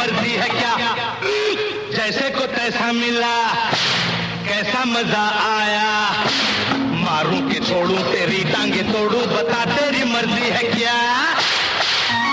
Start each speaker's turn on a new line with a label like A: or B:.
A: मर्जी है क्या? जैसे को तैसा मिला, कैसा मजा आया, मारूं कि छोड़ूं तेरी टांगे तोड़ूं, बता तेरी मर्जी है क्या?